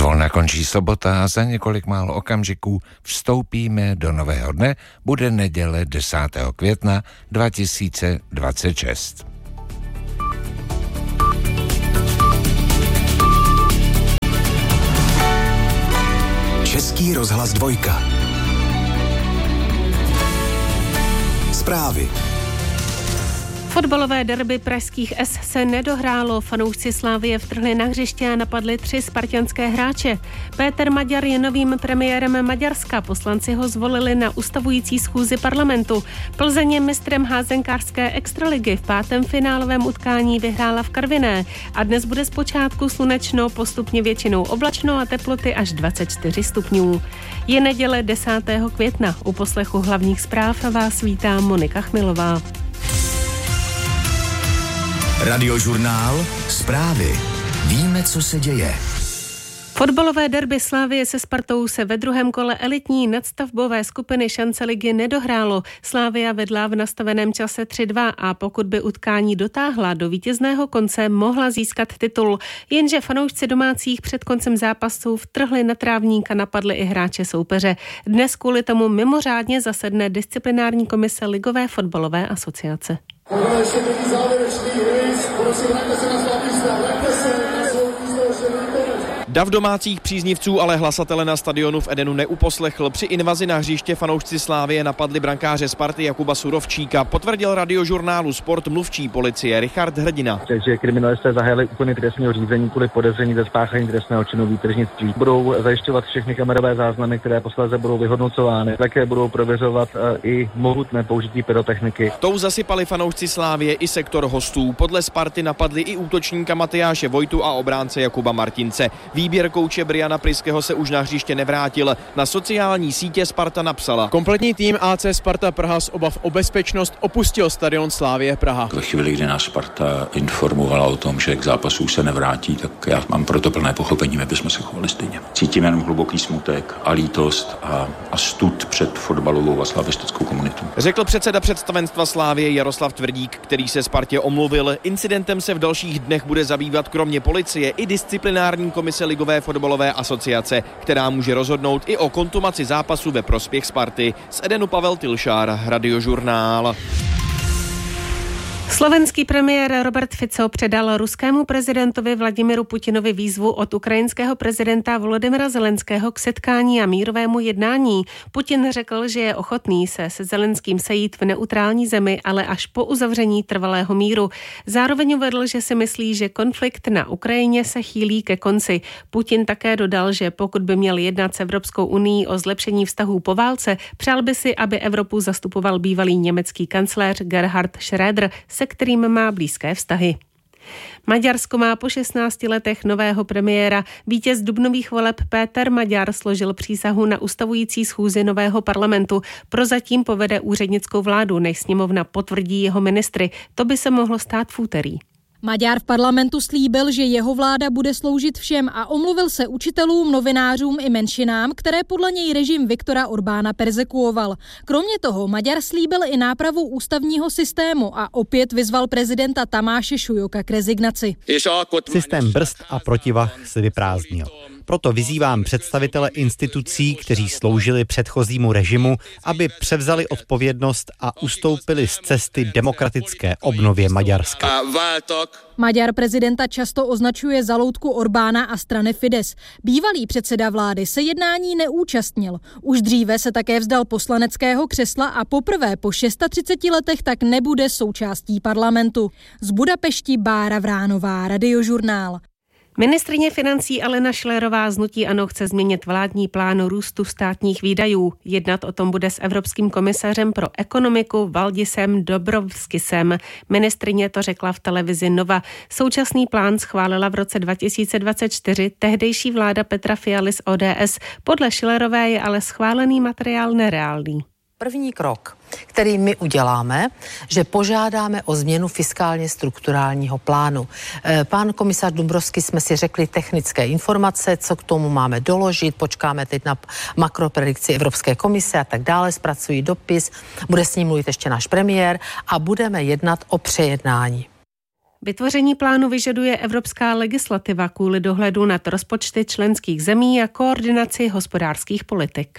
Zvolna končí sobota a za několik málo okamžiků vstoupíme do nového dne. Bude neděle 10. května 2026. Český rozhlas 2. Zprávy. Fotbalové derby pražských S se nedohrálo. Fanoušci Slavie vtrhli na hřiště a napadli 3 spartanské hráče. Péter Maďar je novým premiérem Maďarska. Poslanci ho zvolili na ustavující schůzi parlamentu. Plzeň je mistrem házenkářské extraligy. V 5. finálovém utkání vyhrála v Karviné. A dnes bude zpočátku slunečno, postupně většinou oblačno a teploty až 24 stupňů. Je neděle 10. května. U poslechu hlavních zpráv vás vítá Monika Chmilová. Radiožurnál Zprávy. Víme, co se děje. Fotbalové derby Slavie se Spartou se ve druhém kole elitní nadstavbové skupiny šance ligy nedohrálo. Slavia vedla v nastaveném čase 3-2 a pokud by utkání dotáhla do vítězného konce, mohla získat titul. Jenže fanoušci domácích před koncem zápasu vtrhli na trávník a napadli i hráče soupeře. Dnes kvůli tomu mimořádně zasedne disciplinární komise Ligové fotbalové asociace. Dav domácích příznivců ale hlasatele na stadionu v Edenu neuposlechl. Při invazi na hřiště fanoušci Slávie napadli brankáře Sparty Jakuba Surovčíka. Potvrdil Radiožurnálu Sport mluvčí policie Richard Hrdina. Takže kriminalisté zahájili úkony trestního řízení kvůli podezření ze spáchání trestného činu výtržnictví. Budou zajišťovat všechny kamerové záznamy, které posléze budou vyhodnocovány. Také budou prověřovat i mohutné použití pyrotechniky. Tou zasypali fanoušci Slávie i sektor hostů. Podle Sparty napadli i útočníka Matyáše Vojtu a obránce Jakuba Martince. Výběr kouče Briana Pryského se už na hřiště nevrátil. Na sociální sítě Sparta napsala: kompletní tým AC Sparta Praha z obav o bezpečnost opustil stadion Slavie Praha. Ve chvíli, kdy nás Sparta informovala o tom, že k zápasu se nevrátí, tak já mám proto plné pochopení, my bychom se chovali stejně. Cítím jen hluboký smutek a lítost a stud před fotbalovou a slavistickou komunitou. Řekl předseda představenstva Slavie Jaroslav Tvrdík, který se Spartě omluvil. Incidentem se v dalších dnech bude zabývat kromě policie i disciplinární komise Ligové fotbalové asociace, která může rozhodnout i o kontumaci zápasu ve prospěch Sparty. Z Edenu Pavel Tilšár, Radiožurnál. Slovenský premiér Robert Fico předal ruskému prezidentovi Vladimiru Putinovi výzvu od ukrajinského prezidenta Volodymyra Zelenského k setkání a mírovému jednání. Putin řekl, že je ochotný se Zelenským sejít v neutrální zemi, ale až po uzavření trvalého míru. Zároveň uvedl, že si myslí, že konflikt na Ukrajině se chýlí ke konci. Putin také dodal, že pokud by měl jednat s Evropskou unií o zlepšení vztahů po válce, přál by si, aby Evropu zastupoval bývalý německý kancléř Gerhard Schröder, se kterým má blízké vztahy. Maďarsko má po 16 letech nového premiéra. Vítěz dubnových voleb Péter Maďar složil přísahu na ustavující schůzi nového parlamentu. Prozatím povede úřednickou vládu, než sněmovna potvrdí jeho ministry. To by se mohlo stát v úterý. Maďar v parlamentu slíbil, že jeho vláda bude sloužit všem a omluvil se učitelům, novinářům i menšinám, které podle něj režim Viktora Orbána perzekuoval. Kromě toho Maďar slíbil i nápravu ústavního systému a opět vyzval prezidenta Tamáše Šujoka k rezignaci. Systém brzd a protivah se vyprázdnil. Proto vyzývám představitele institucí, kteří sloužili předchozímu režimu, aby převzali odpovědnost a ustoupili z cesty demokratické obnově Maďarska. Maďar prezidenta často označuje za loutku Orbána a strany Fidesz. Bývalý předseda vlády se jednání neúčastnil. Už dříve se také vzdal poslaneckého křesla a poprvé po 36 letech tak nebude součástí parlamentu. Z Budapešti Bára Vránová, Radiožurnál. Ministryně financí Alena Schillerová z hnutí ANO chce změnit vládní plán růstu státních výdajů. Jednat o tom bude s evropským komisařem pro ekonomiku Valdisem Dombrovskisem. Ministryně to řekla v televizi Nova. Současný plán schválila v roce 2024 tehdejší vláda Petra Fialy z ODS. Podle Schillerové je ale schválený materiál nereálný. První krok, který my uděláme, že požádáme o změnu fiskálně strukturálního plánu. Pán komisař Dombrovskis jsme si řekli technické informace, co k tomu máme doložit, počkáme teď na makropredikci Evropské komise a tak dále, zpracují dopis, bude s ním mluvit ještě náš premiér a budeme jednat o přejednání. Vytvoření plánu vyžaduje evropská legislativa kvůli dohledu nad rozpočty členských zemí a koordinaci hospodářských politik.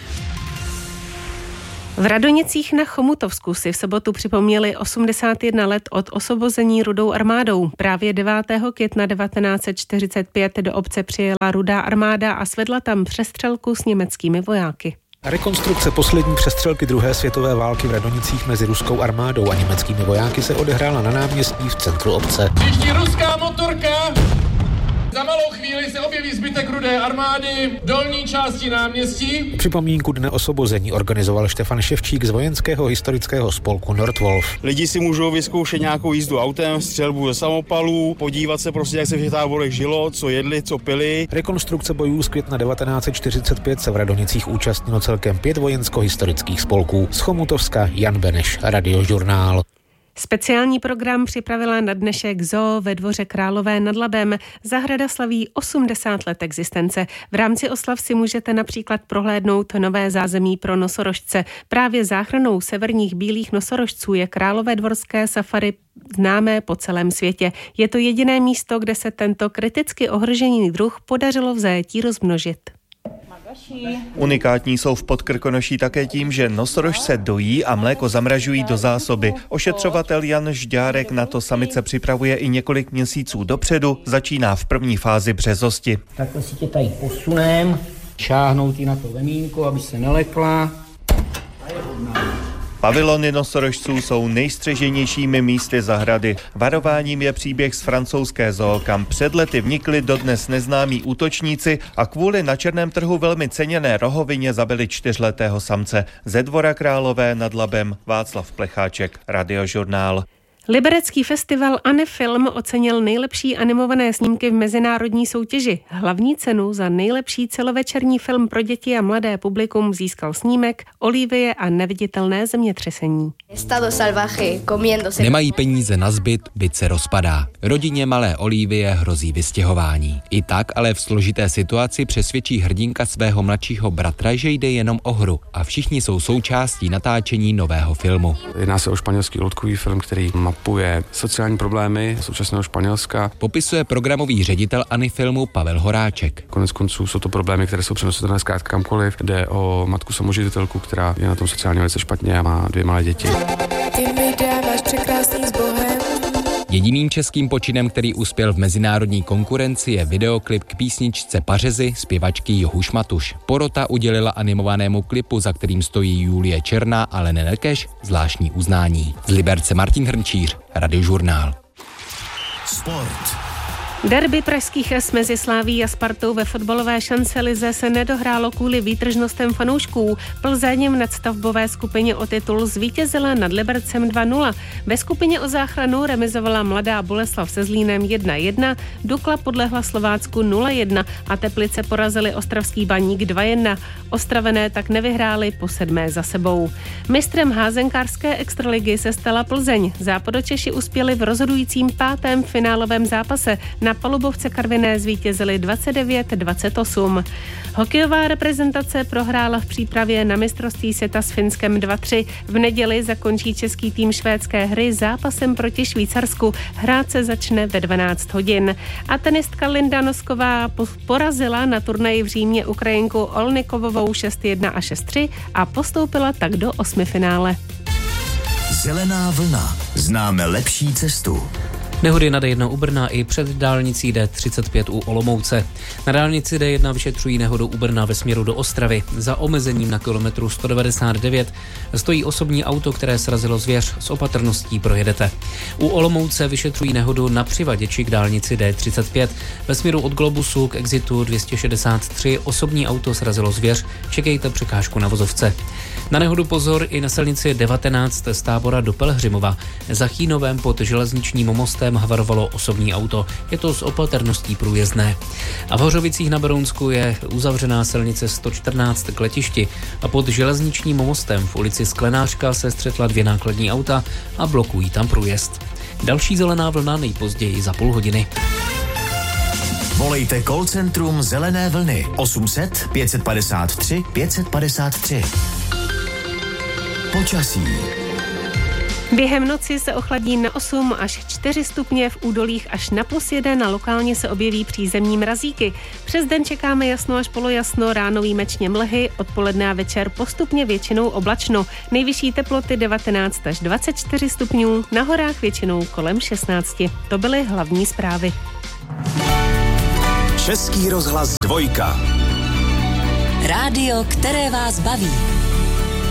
V Radonicích na Chomutovsku si v sobotu připomněli 81 let od osvobození Rudou armádou. Právě 9. května 1945 do obce přijela Rudá armáda a svedla tam přestřelku s německými vojáky. Rekonstrukce poslední přestřelky druhé světové války v Radonicích mezi ruskou armádou a německými vojáky se odehrála na náměstí v centru obce. Příští ruská motorka! Za malou chvíli se objeví zbytek Rudé armády v dolní části náměstí. Připomínku Dne osvobození organizoval Štefan Ševčík z vojenského historického spolku Nordwolf. Lidi si můžou vyzkoušet nějakou jízdu autem, střelbu ze samopalů, podívat se prostě, jak se v těch táborech žilo, co jedli, co pili. Rekonstrukce bojů z května 1945 se v Radonicích účastnilo celkem 5 vojensko-historických spolků. Z Chomutovska Jan Beneš, Radiožurnál. Speciální program připravila na dnešek zoo ve Dvoře Králové nad Labem. Zahrada slaví 80 let existence. V rámci oslav si můžete například prohlédnout nové zázemí pro nosorožce. Právě záchranou severních bílých nosorožců je Králové dvorské safari známé po celém světě. Je to jediné místo, kde se tento kriticky ohrožený druh podařilo v zajetí rozmnožit. Unikátní jsou v Podkrkonoší také tím, že nosorožce dojí a mléko zamražují do zásoby. Ošetřovatel Jan Žďárek na to samice připravuje i několik měsíců dopředu, začíná v první fázi březosti. Takhle si tě tady posunem, šáhnout jí na to lemínko, aby se nelekla. Pavilony nosorožců jsou nejstřeženějšími místy zahrady. Varováním je příběh z francouzské zoo, kam před lety vnikli dodnes neznámí útočníci a kvůli na černém trhu velmi ceněné rohovině zabili 4letého samce. Ze Dvora Králové nad Labem Václav Plecháček, Radiožurnál. Liberecký festival Anifilm ocenil nejlepší animované snímky v mezinárodní soutěži. Hlavní cenu za nejlepší celovečerní film pro děti a mladé publikum získal snímek Olivie a neviditelné zemětřesení. Nemají peníze na zbyt, byt se rozpadá. Rodině malé Olivie hrozí vystěhování. I tak ale v složité situaci přesvědčí hrdinka svého mladšího bratra, že jde jenom o hru a všichni jsou součástí natáčení nového filmu. Jedná se o španělský loutkový film, který mapuje sociální problémy současného Španělska. Popisuje programový ředitel Anifilmu Pavel Horáček. Konec konců jsou to problémy, které jsou přenositelné zkrátka kamkoliv. Jde o matku samoživitelku, která je na tom sociálně velice špatně a má 2 malé děti. Ty mi dáváš překrásný s Bohem. Jediným českým počinem, který uspěl v mezinárodní konkurenci, je videoklip k písničce Pařezy zpěvačky Juhuš Matuš. Porota udělila animovanému klipu, za kterým stojí Julie Černá a Lene Nekeš, zvláštní uznání. Z Liberce Martin Hrnčíř, Radiožurnál. Sport. Derby pražských S mezi Sláví a Spartou ve fotbalové šancelize se nedohrálo kvůli výtržnostem fanoušků. Plzeň v nadstavbové skupině o titul zvítězila nad Libercem 2-0. Ve skupině o záchranu remizovala Mladá Boleslav se Zlínem 1-1, Dukla podlehla Slovácku 0-1 a Teplice porazili ostravský Baník 2-1. Ostravené tak nevyhráli po 7. za sebou. Mistrem házenkářské extraligy se stala Plzeň. Západočeši uspěli v rozhodujícím 5. finálovém zápase. Na palubovce Karviné zvítězili 29-28. Hokejová reprezentace prohrála v přípravě na mistrovství světa s Finskem 2-3. V neděli zakončí český tým švédské hry zápasem proti Švýcarsku. Hrát se začne ve 12 hodin. A tenistka Linda Nosková porazila na turnaji v Římě Ukrajinku Olnikovovou 6-1 a 6-3 a postoupila tak do 8. finále. Zelená vlna. Známe lepší cestu. Nehody na D1 u Brna i před dálnicí D35 u Olomouce. Na dálnici D1 vyšetřují nehodu u Brna ve směru do Ostravy. Za omezením na kilometru 199 stojí osobní auto, které srazilo zvěř. S opatrností projedete. U Olomouce vyšetřují nehodu na přivaděči k dálnici D35. Ve směru od Globusu k exitu 263 osobní auto srazilo zvěř. Čekejte překážku na vozovce. Na nehodu pozor i na silnici 19 z Tábora do Pelhřimova. Za Chýnovem pod železničním mostem havarovalo osobní auto. Je to s opatrností průjezdné. A v Hořovicích na Berounsku je uzavřená silnice 114 k letišti a pod železničním mostem v ulici Sklenářka se střetla 2 nákladní auta a blokují tam průjezd. Další zelená vlna nejpozději za půl hodiny. Volejte call centrum Zelené vlny 800 553 553. Počasí. Během noci se ochladí na 8 až 4 stupně, v údolích až na +1 a lokálně se objeví přízemní mrazíky. Přes den čekáme jasno až polojasno, ráno výjimečně mlhy, odpoledne a večer postupně většinou oblačno. Nejvyšší teploty 19 až 24 stupňů, na horách většinou kolem 16. To byly hlavní zprávy. Český rozhlas 2. Rádio, které vás baví.